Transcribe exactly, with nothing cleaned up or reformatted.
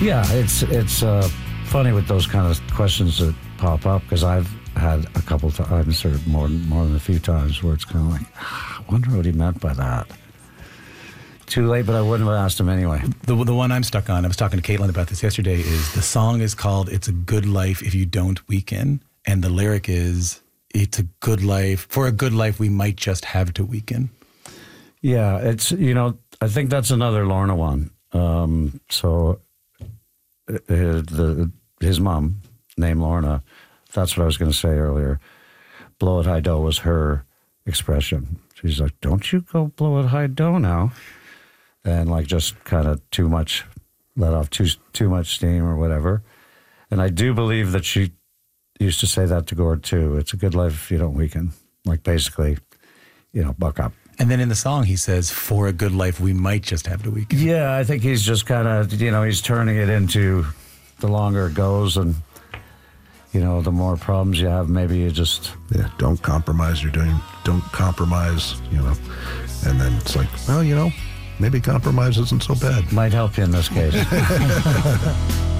Yeah, it's it's uh, funny with those kind of questions that pop up, because I've had a couple times, or more, more than a few times, where it's kind of like, I wonder what he meant by that. Too late, but I wouldn't have asked him anyway. The the one I'm stuck on, I was talking to Caitlin about this yesterday, is the song is called It's a Good Life If You Don't Weaken, and the lyric is, it's a good life, for a good life we might just have to weaken. Yeah, it's, you know, I think that's another Lorna one. Um, so uh, the his mom, named Lorna, that's what I was going to say earlier. Blow it high do was her expression. She's like, don't you go blow it high do now. And like just kind of too much, let off too too much steam or whatever. And I do believe that she used to say that to Gord too. It's a good life if you don't weaken. Like basically, you know, buck up. And then in the song he says, for a good life we might just have to weaken. Yeah, I think he's just kind of, you know, he's turning it into the longer it goes, and you know, the more problems you have, maybe you just... Yeah, don't compromise. You're doing, don't compromise, you know. And then it's like, well, you know, maybe compromise isn't so bad. Might help you in this case.